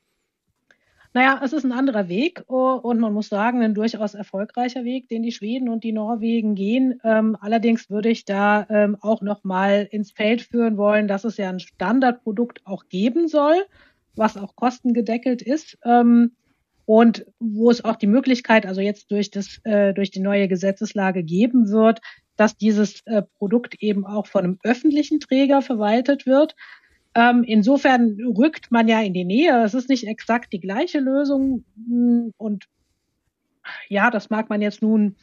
Naja, es ist ein anderer Weg und man muss sagen, ein durchaus erfolgreicher Weg, den die Schweden und die Norwegen gehen. Ähm, allerdings würde ich da ähm, auch noch mal ins Feld führen wollen, dass es ja ein Standardprodukt auch geben soll, was auch kostengedeckelt ist ähm, und wo es auch die Möglichkeit, also jetzt durch das äh, durch die neue Gesetzeslage geben wird, dass dieses äh, Produkt eben auch von einem öffentlichen Träger verwaltet wird. Insofern rückt man ja in die Nähe. Es ist nicht exakt die gleiche Lösung. Und ja, das mag man jetzt nun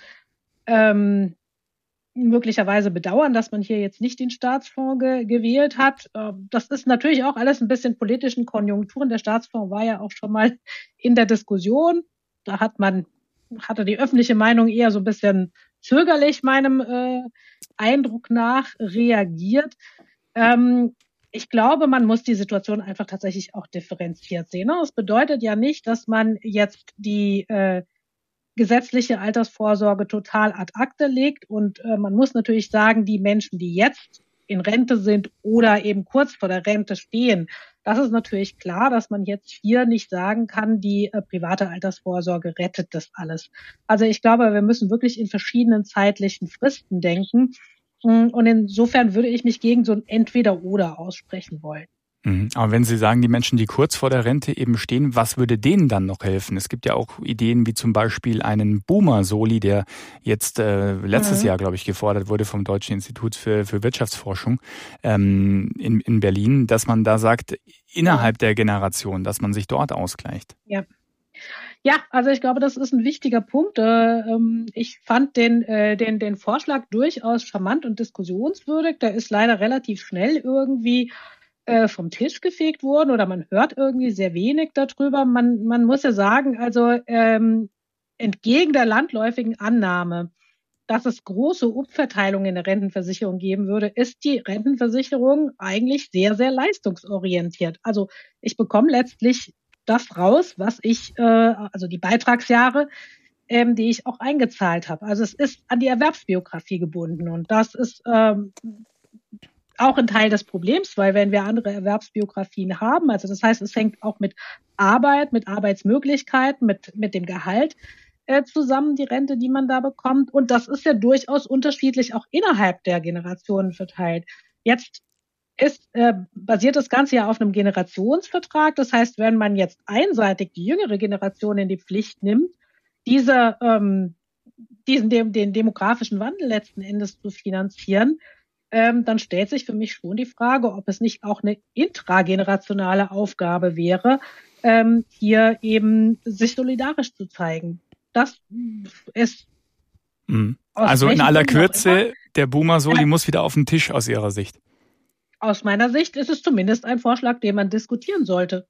ähm, möglicherweise bedauern, dass man hier jetzt nicht den Staatsfonds ge- gewählt hat. Ähm, das ist natürlich auch alles ein bisschen politischen Konjunkturen. Der Staatsfonds war ja auch schon mal in der Diskussion. Da hat man, hatte die öffentliche Meinung eher so ein bisschen zögerlich meinem äh, Eindruck nach reagiert. Ähm, Ich glaube, man muss die Situation einfach tatsächlich auch differenziert sehen. Das bedeutet ja nicht, dass man jetzt die äh, gesetzliche Altersvorsorge total ad acta legt. Und äh, man muss natürlich sagen, die Menschen, die jetzt in Rente sind oder eben kurz vor der Rente stehen, das ist natürlich klar, dass man jetzt hier nicht sagen kann, die äh, private Altersvorsorge rettet das alles. Also ich glaube, wir müssen wirklich in verschiedenen zeitlichen Fristen denken. Und insofern würde ich mich gegen so ein Entweder-Oder aussprechen wollen. Aber wenn Sie sagen, die Menschen, die kurz vor der Rente eben stehen, was würde denen dann noch helfen? Es gibt ja auch Ideen wie zum Beispiel einen Boomer-Soli, der jetzt äh, letztes mhm. Jahr, glaube ich, gefordert wurde vom Deutschen Institut für, für Wirtschaftsforschung ähm, in, in Berlin, dass man da sagt, innerhalb der Generation, dass man sich dort ausgleicht. Ja. Ja, also ich glaube, das ist ein wichtiger Punkt. Ich fand den, den, den Vorschlag durchaus charmant und diskussionswürdig. Der ist leider relativ schnell irgendwie vom Tisch gefegt worden oder man hört irgendwie sehr wenig darüber. Man, man muss ja sagen, also ähm, entgegen der landläufigen Annahme, dass es große Umverteilungen in der Rentenversicherung geben würde, ist die Rentenversicherung eigentlich sehr, sehr leistungsorientiert. Also ich bekomme letztlich das raus, was ich, äh, also die Beitragsjahre, ähm, die ich auch eingezahlt habe. Also es ist an die Erwerbsbiografie gebunden und das ist ähm, auch ein Teil des Problems, weil wenn wir andere Erwerbsbiografien haben, also das heißt, es hängt auch mit Arbeit, mit Arbeitsmöglichkeiten, mit mit dem Gehalt äh, zusammen, die Rente, die man da bekommt. Und das ist ja durchaus unterschiedlich auch innerhalb der Generationen verteilt. Jetzt ist äh, basiert das Ganze ja auf einem Generationsvertrag. Das heißt, wenn man jetzt einseitig die jüngere Generation in die Pflicht nimmt, diese, ähm, diesen dem, den demografischen Wandel letzten Endes zu finanzieren, ähm, dann stellt sich für mich schon die Frage, ob es nicht auch eine intragenerationale Aufgabe wäre, ähm, hier eben sich solidarisch zu zeigen. Das ist mhm. Also in aller Kürze, der Boomer-Soli ja. muss wieder auf den Tisch aus Ihrer Sicht. Aus meiner Sicht ist es zumindest ein Vorschlag, den man diskutieren sollte.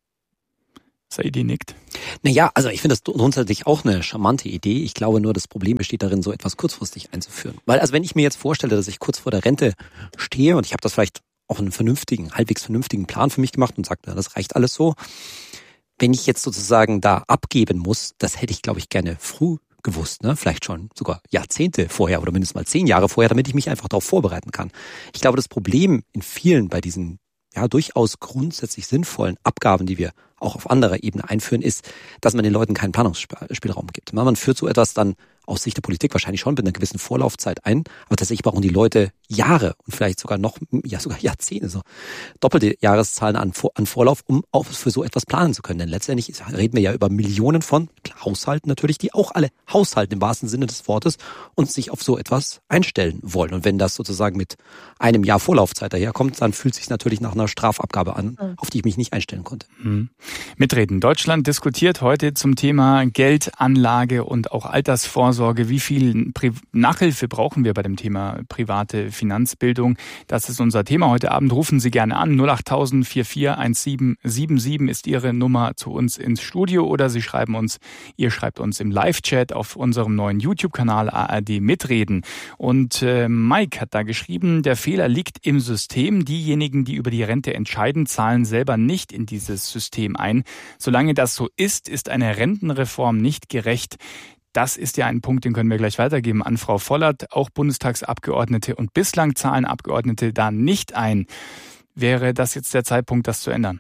Saidi nickt. Naja, also ich finde das grundsätzlich auch eine charmante Idee. Ich glaube nur, das Problem besteht darin, so etwas kurzfristig einzuführen. Weil also wenn ich mir jetzt vorstelle, dass ich kurz vor der Rente stehe und ich habe das vielleicht auch einen vernünftigen, halbwegs vernünftigen Plan für mich gemacht und sage, das reicht alles so. Wenn ich jetzt sozusagen da abgeben muss, das hätte ich, glaube ich, gerne früh gewusst, ne? Vielleicht schon sogar Jahrzehnte vorher oder mindestens mal zehn Jahre vorher, damit ich mich einfach darauf vorbereiten kann. Ich glaube, das Problem in vielen bei diesen ja durchaus grundsätzlich sinnvollen Abgaben, die wir auch auf anderer Ebene einführen, ist, dass man den Leuten keinen Planungsspielraum gibt. Man führt so etwas dann aus Sicht der Politik wahrscheinlich schon mit einer gewissen Vorlaufzeit ein, aber tatsächlich brauchen die Leute Jahre und vielleicht sogar noch, ja sogar Jahrzehnte, so doppelte Jahreszahlen an, an Vorlauf, um auch für so etwas planen zu können. Denn letztendlich reden wir ja über Millionen von Haushalten natürlich, die auch alle haushalten im wahrsten Sinne des Wortes und sich auf so etwas einstellen wollen. Und wenn das sozusagen mit einem Jahr Vorlaufzeit daherkommt, dann fühlt es sich natürlich nach einer Strafabgabe an, mhm. auf die ich mich nicht einstellen konnte. Mhm. Mitreden. Deutschland diskutiert heute zum Thema Geldanlage und auch Altersvorsorge. Wie viel Pri- Nachhilfe brauchen wir bei dem Thema private Finanzbildung? Das ist unser Thema heute Abend. Rufen Sie gerne an. null acht tausend vier vier eins sieben sieben sieben ist Ihre Nummer zu uns ins Studio oder Sie schreiben uns, ihr schreibt uns im Live-Chat auf unserem neuen YouTube-Kanal A R D Mitreden. Und äh, Mike hat da geschrieben, der Fehler liegt im System. Diejenigen, die über die Rente entscheiden, zahlen selber nicht in dieses System ein. Solange das so ist, ist eine Rentenreform nicht gerecht. Das ist ja ein Punkt, den können wir gleich weitergeben an Frau Vollert. Auch Bundestagsabgeordnete und bislang zahlen Abgeordnete da nicht ein. Wäre das jetzt der Zeitpunkt, das zu ändern?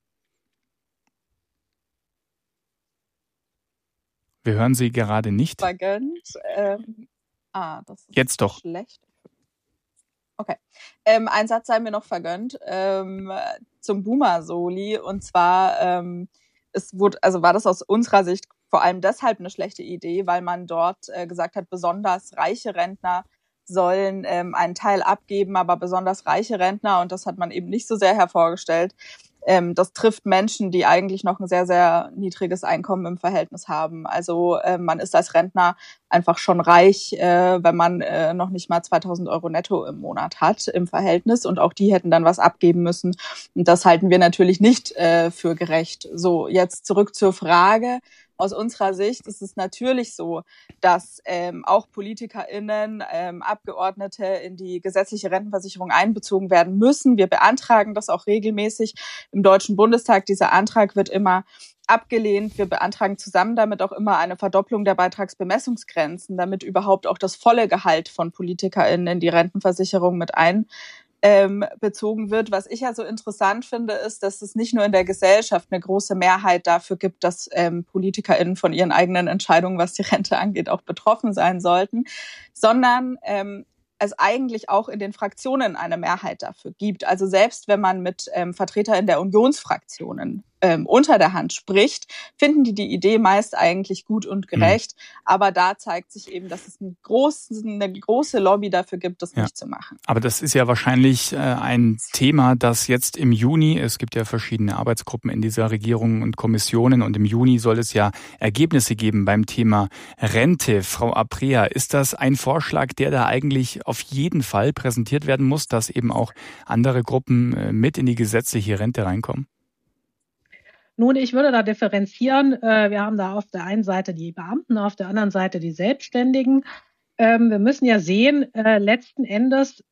Wir hören Sie gerade nicht. Vergönnt. Ähm, ah, das ist jetzt doch. Schlecht. Okay. Ähm, ein Satz sei mir noch vergönnt ähm, zum Boomer-Soli. Und zwar ähm, es wurde, also war das aus unserer Sicht vor allem deshalb eine schlechte Idee, weil man dort äh, gesagt hat, besonders reiche Rentner sollen ähm, einen Teil abgeben, aber besonders reiche Rentner, und das hat man eben nicht so sehr hervorgestellt, ähm, das trifft Menschen, die eigentlich noch ein sehr, sehr niedriges Einkommen im Verhältnis haben. Also äh, man ist als Rentner einfach schon reich, äh, wenn man äh, noch nicht mal zweitausend Euro netto im Monat hat im Verhältnis, und auch die hätten dann was abgeben müssen. Und das halten wir natürlich nicht äh, für gerecht. So, jetzt zurück zur Frage. Aus unserer Sicht ist es natürlich so, dass ähm, auch PolitikerInnen, ähm, Abgeordnete in die gesetzliche Rentenversicherung einbezogen werden müssen. Wir beantragen das auch regelmäßig im Deutschen Bundestag. Dieser Antrag wird immer abgelehnt. Wir beantragen zusammen damit auch immer eine Verdopplung der Beitragsbemessungsgrenzen, damit überhaupt auch das volle Gehalt von PolitikerInnen in die Rentenversicherung mit ein Ähm, bezogen wird. Was ich ja so interessant finde, ist, dass es nicht nur in der Gesellschaft eine große Mehrheit dafür gibt, dass ähm, PolitikerInnen von ihren eigenen Entscheidungen, was die Rente angeht, auch betroffen sein sollten, sondern ähm, es eigentlich auch in den Fraktionen eine Mehrheit dafür gibt. Also selbst wenn man mit ähm, VertreterInnen der Unionsfraktionen ähm, unter der Hand spricht, finden die die Idee meist eigentlich gut und gerecht. Mhm. Aber da zeigt sich eben, dass es eine große, eine große Lobby dafür gibt, das ja. nicht zu machen. Aber das ist ja wahrscheinlich äh, ein Thema, das jetzt im Juni, es gibt ja verschiedene Arbeitsgruppen in dieser Regierung und Kommissionen, und im Juni soll es ja Ergebnisse geben beim Thema Rente. Frau Aprea, ist das ein Vorschlag, der da eigentlich auf jeden Fall präsentiert werden muss, dass eben auch andere Gruppen äh, mit in die gesetzliche Rente reinkommen? Nun, ich würde da differenzieren. Wir haben da auf der einen Seite die Beamten, auf der anderen Seite die Selbstständigen. Wir müssen ja sehen, letzten Endes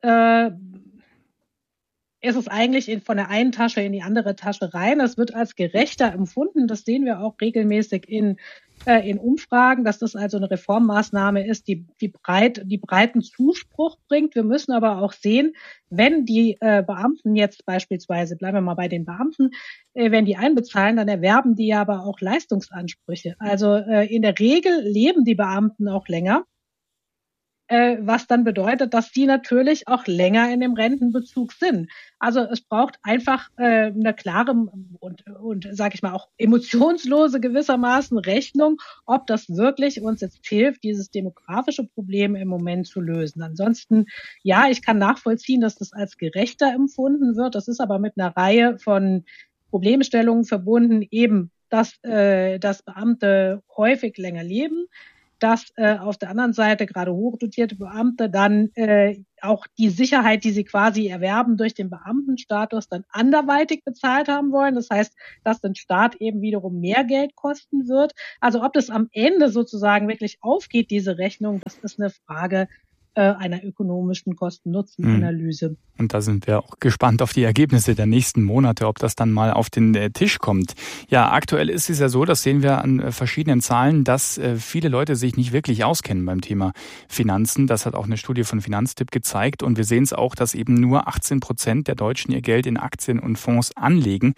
ist es eigentlich von der einen Tasche in die andere Tasche rein. Das wird als gerechter empfunden. Das sehen wir auch regelmäßig in, äh, in Umfragen, dass das also eine Reformmaßnahme ist, die, die breit, die breiten Zuspruch bringt. Wir müssen aber auch sehen, wenn die äh, Beamten jetzt beispielsweise, bleiben wir mal bei den Beamten, äh, wenn die einbezahlen, dann erwerben die aber auch Leistungsansprüche. Also äh, in der Regel leben die Beamten auch länger, was dann bedeutet, dass die natürlich auch länger in dem Rentenbezug sind. Also es braucht einfach äh, eine klare und, und sage ich mal, auch emotionslose gewissermaßen Rechnung, ob das wirklich uns jetzt hilft, dieses demografische Problem im Moment zu lösen. Ansonsten, ja, ich kann nachvollziehen, dass das als gerechter empfunden wird. Das ist aber mit einer Reihe von Problemstellungen verbunden, eben, dass, äh, dass Beamte häufig länger leben, dass äh, auf der anderen Seite gerade hochdotierte Beamte dann äh, auch die Sicherheit, die sie quasi erwerben durch den Beamtenstatus, dann anderweitig bezahlt haben wollen. Das heißt, dass den Staat eben wiederum mehr Geld kosten wird. Also ob das am Ende sozusagen wirklich aufgeht, diese Rechnung, das ist eine Frage, äh, einer ökonomischen Kosten-Nutzen-Analyse. Und da sind wir auch gespannt auf die Ergebnisse der nächsten Monate, ob das dann mal auf den äh, Tisch kommt. Ja, aktuell ist es ja so, das sehen wir an äh, verschiedenen Zahlen, dass äh, viele Leute sich nicht wirklich auskennen beim Thema Finanzen. Das hat auch eine Studie von Finanztipp gezeigt. Und wir sehen es auch, dass eben nur achtzehn Prozent der Deutschen ihr Geld in Aktien und Fonds anlegen.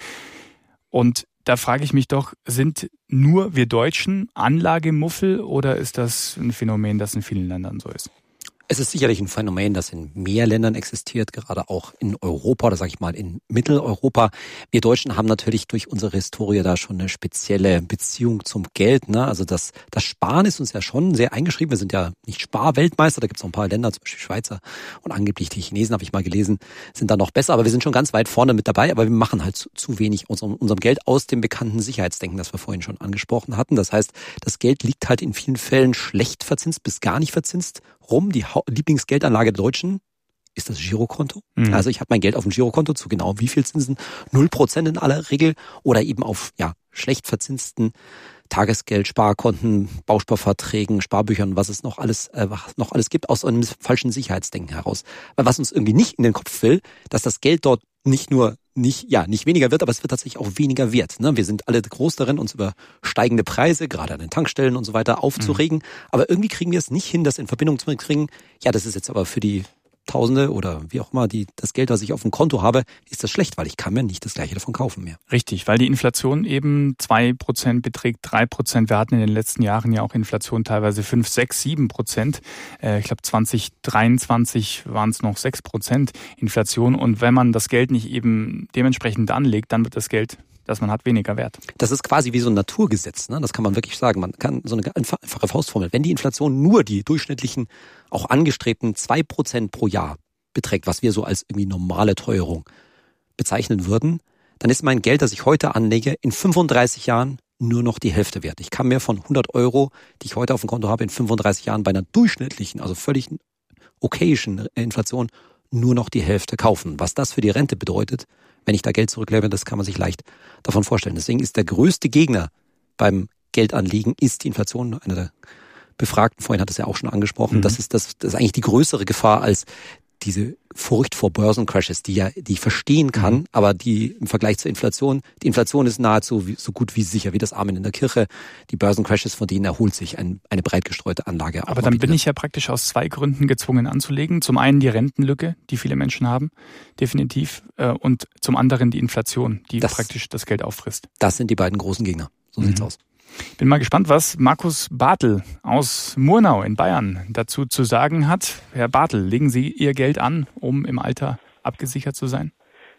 Und da frage ich mich doch, sind nur wir Deutschen Anlagemuffel oder ist das ein Phänomen, das in vielen Ländern so ist? Es ist sicherlich ein Phänomen, das in mehr Ländern existiert, gerade auch in Europa, oder sage ich mal in Mitteleuropa. Wir Deutschen haben natürlich durch unsere Historie da schon eine spezielle Beziehung zum Geld. Ne? Also das, das Sparen ist uns ja schon sehr eingeschrieben. Wir sind ja nicht Sparweltmeister, da gibt es noch ein paar Länder, zum Beispiel Schweizer und angeblich die Chinesen, habe ich mal gelesen, sind da noch besser. Aber wir sind schon ganz weit vorne mit dabei, aber wir machen halt zu, zu wenig unserem, unserem Geld aus dem bekannten Sicherheitsdenken, das wir vorhin schon angesprochen hatten. Das heißt, das Geld liegt halt in vielen Fällen schlecht verzinst bis gar nicht verzinst rum. Die Lieblingsgeldanlage der Deutschen ist das Girokonto. Mhm. Also ich habe mein Geld auf dem Girokonto zu genau wie viel Zinsen? Null Prozent in aller Regel. Oder eben auf ja schlecht verzinsten Tagesgeld, Sparkonten, Bausparverträgen, Sparbüchern, was es noch alles äh, was noch alles gibt, aus einem falschen Sicherheitsdenken heraus. Weil was uns irgendwie nicht in den Kopf will, dass das Geld dort nicht nur nicht ja nicht weniger wird, aber es wird tatsächlich auch weniger wert. Ne? Wir sind alle groß darin, uns über steigende Preise, gerade an den Tankstellen und so weiter, aufzuregen. Mhm. Aber irgendwie kriegen wir es nicht hin, das in Verbindung zu bringen. Ja, das ist jetzt aber für die Tausende oder wie auch immer, die das Geld, was ich auf dem Konto habe, ist das schlecht, weil ich kann mir nicht das Gleiche davon kaufen mehr. Richtig, weil die Inflation eben zwei Prozent beträgt, drei Prozent. Wir hatten in den letzten Jahren ja auch Inflation teilweise fünf, sechs, sieben Prozent. Äh, ich glaube zwanzig dreiundzwanzig waren es noch sechs Prozent Inflation. Und wenn man das Geld nicht eben dementsprechend anlegt, dann wird das Geld, das man hat, weniger wert. Das ist quasi wie so ein Naturgesetz, ne? Das kann man wirklich sagen. Man kann so eine einfache Faustformel. Wenn die Inflation nur die durchschnittlichen, auch angestrebten zwei Prozent pro Jahr beträgt, was wir so als irgendwie normale Teuerung bezeichnen würden, dann ist mein Geld, das ich heute anlege, in fünfunddreißig Jahren nur noch die Hälfte wert. Ich kann mir von hundert Euro, die ich heute auf dem Konto habe, in fünfunddreißig Jahren bei einer durchschnittlichen, also völlig okayischen Inflation nur noch die Hälfte kaufen. Was das für die Rente bedeutet, wenn ich da Geld zurücklege, das kann man sich leicht davon vorstellen. Deswegen ist der größte Gegner beim Geldanlegen ist die Inflation. Einer der Befragten, vorhin hat es ja auch schon angesprochen, mhm. das ist das, das ist eigentlich die größere Gefahr als diese Furcht vor Börsencrashes, die ja, die ich verstehen kann, mhm. aber die im Vergleich zur Inflation, die Inflation ist nahezu wie, so gut wie sicher, wie das Amen in der Kirche. Die Börsencrashes, von denen erholt sich ein, eine breit gestreute Anlage. Aber dann bin ich ja praktisch aus zwei Gründen gezwungen anzulegen. Zum einen die Rentenlücke, die viele Menschen haben, definitiv, und zum anderen die Inflation, die das, praktisch das Geld auffrisst. Das sind die beiden großen Gegner. So mhm. sieht's aus. Bin mal gespannt, was Markus Bartel aus Murnau in Bayern dazu zu sagen hat. Herr Bartel, legen Sie Ihr Geld an, um im Alter abgesichert zu sein?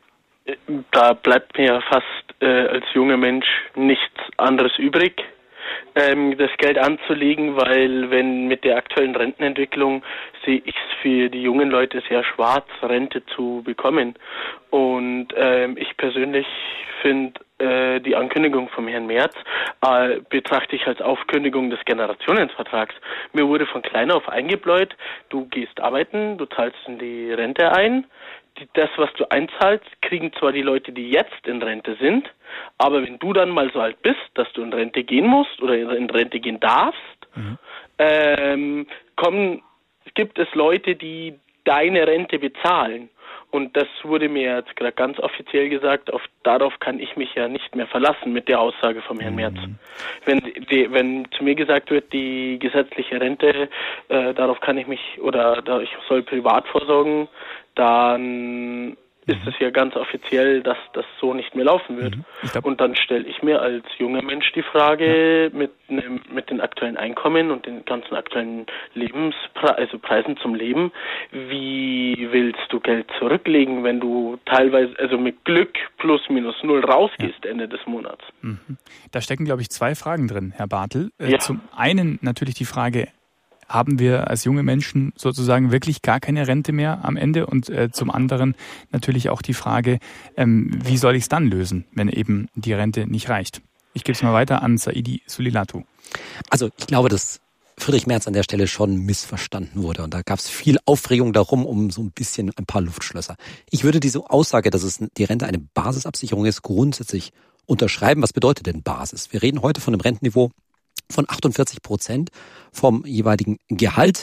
Da bleibt mir fast äh, als junger Mensch nichts anderes übrig, ähm, das Geld anzulegen, weil wenn mit der aktuellen Rentenentwicklung sehe ich es für die jungen Leute sehr schwarz, Rente zu bekommen. Und ähm, ich persönlich finde äh, die Ankündigung vom Herrn Merz äh, betrachte ich als Aufkündigung des Generationenvertrags. Mir wurde von klein auf eingebläut, du gehst arbeiten, du zahlst in die Rente ein. Die, das, was du einzahlst, kriegen zwar die Leute, die jetzt in Rente sind, aber wenn du dann mal so alt bist, dass du in Rente gehen musst oder in Rente gehen darfst, mhm. ähm, kommen, gibt es Leute, die deine Rente bezahlen. Und das wurde mir jetzt gerade ganz offiziell gesagt, auf, darauf kann ich mich ja nicht mehr verlassen mit der Aussage vom Herrn Merz. Mhm. Wenn, die, wenn zu mir gesagt wird, die gesetzliche Rente, äh, darauf kann ich mich, oder da, ich soll privat vorsorgen, dann ist es ja ganz offiziell, dass das so nicht mehr laufen wird. Mhm. Und dann stelle ich mir als junger Mensch die Frage, ja. mit, ne, mit den aktuellen Einkommen und den ganzen aktuellen Lebenspreisen, also Preisen zum Leben, wie willst du Geld zurücklegen, wenn du teilweise, also mit Glück plus minus null rausgehst ja. Ende des Monats? Mhm. Da stecken, glaube ich, zwei Fragen drin, Herr Bartel. Ja. Zum einen natürlich die Frage, haben wir als junge Menschen sozusagen wirklich gar keine Rente mehr am Ende? Und äh, zum anderen natürlich auch die Frage, ähm, wie soll ich es dann lösen, wenn eben die Rente nicht reicht? Ich gebe es mal weiter an Saidi Sulilatu. Also ich glaube, dass Friedrich Merz an der Stelle schon missverstanden wurde. Und da gab es viel Aufregung darum, um so ein bisschen ein paar Luftschlösser. Ich würde diese Aussage, dass es die Rente eine Basisabsicherung ist, grundsätzlich unterschreiben. Was bedeutet denn Basis? Wir reden heute von einem Rentenniveau von achtundvierzig Prozent vom jeweiligen Gehalt.